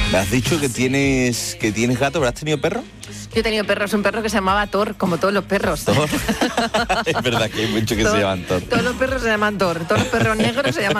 Me has dicho que tienes gato, ¿pero has tenido perro? Yo he tenido perros, un perro que se llamaba Thor, como todos los perros. ¿Thor? Es verdad que hay muchos que se llaman Thor. Todos los perros se llaman Thor. Todos los perros negros se llaman